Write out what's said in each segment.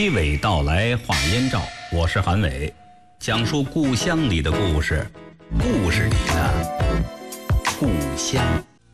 娓娓道来话燕赵，我是韩伟，讲述故乡里的故事，故事里的故乡。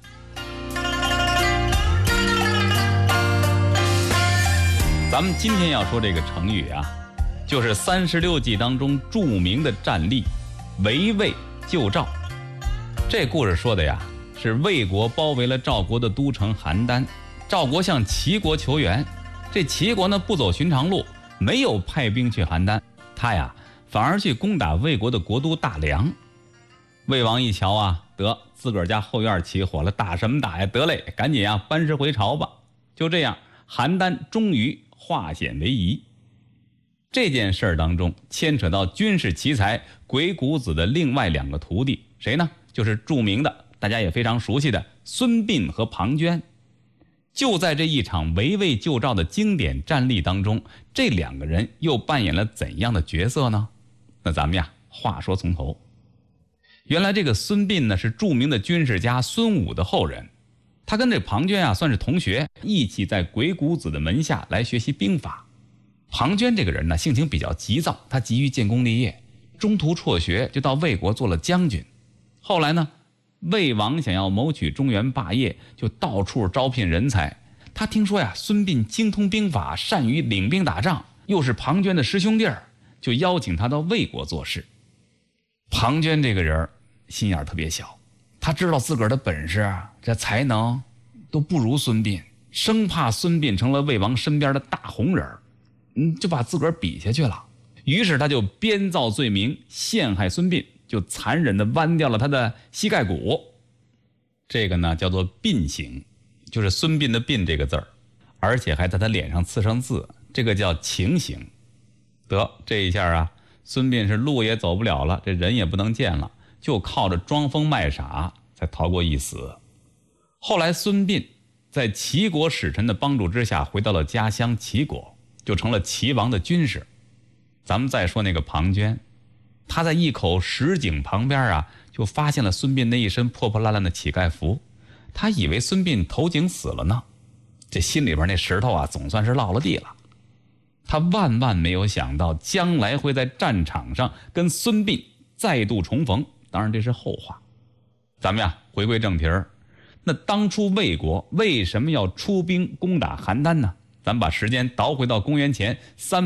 咱们今天要说这个成语啊，就是36计当中著名的战例围魏救赵。这故事说的呀，是魏国包围了赵国的都城邯郸，赵国向齐国求援，这齐国呢不走寻常路，没有派兵去邯郸，他呀反而去攻打魏国的国都大梁。魏王一瞧啊，得自个儿家后院起火了，打什么打呀？得嘞，赶紧啊班师回朝吧。就这样，邯郸终于化险为夷。这件事儿当中牵扯到军事奇才鬼谷子的另外2个徒弟，谁呢？就是著名的大家也非常熟悉的孙膑和庞涓。就在这一场围魏救赵的经典战例当中，这2个人又扮演了怎样的角色呢？那咱们呀话说从头。原来这个孙膑呢是著名的军事家孙武的后人，他跟这庞涓啊算是同学，一起在鬼谷子的门下来学习兵法。庞涓这个人呢性情比较急躁，他急于建功立业，中途辍学就到魏国做了将军。后来呢，魏王想要谋取中原霸业，就到处招聘人才。他听说呀，孙膑精通兵法，善于领兵打仗，又是庞涓的师兄弟儿，就邀请他到魏国做事。庞涓这个人心眼特别小，他知道自个儿的本事啊，这才能都不如孙膑，生怕孙膑成了魏王身边的大红人，就把自个儿比下去了。于是他就编造罪名陷害孙膑，就残忍地剜掉了他的膝盖骨。这个呢叫做膑刑，就是孙膑的膑这个字儿，而且还在他脸上刺上字，这个叫情刑。得，这一下啊，孙膑是路也走不了了，这人也不能见了，就靠着装疯卖傻才逃过一死。后来孙膑在齐国使臣的帮助之下回到了家乡齐国，就成了齐王的军师。咱们再说那个庞涓，他在一口石井旁边啊，就发现了孙膑那一身破破烂烂的乞丐服，他以为孙膑投井死了呢，这心里边那石头啊总算是落了地了。他万万没有想到将来会在战场上跟孙膑再度重逢，当然这是后话。咱们呀回归正题儿，那当初魏国为什么要出兵攻打邯郸呢？咱们把时间倒回到公元前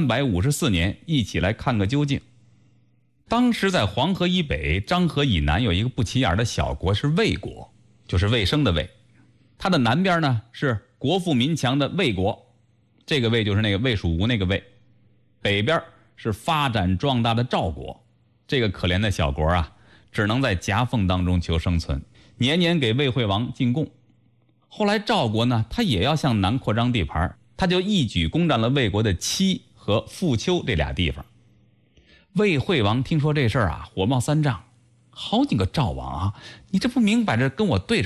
354年，一起来看个究竟。当时在黄河以北、漳河以南有一个不起眼的小国，是魏国，就是卫生的魏。它的南边呢是国富民强的魏国，这个魏就是那个魏蜀吴那个魏。北边是发展壮大的赵国，这个可怜的小国啊，只能在夹缝当中求生存，年年给魏惠王进贡。后来赵国呢，他也要向南扩张地盘，他就一举攻占了魏国的戚和富丘这俩地方。魏惠王听说这事儿啊，火冒三丈，好你个赵王啊，你这不明摆着跟我对着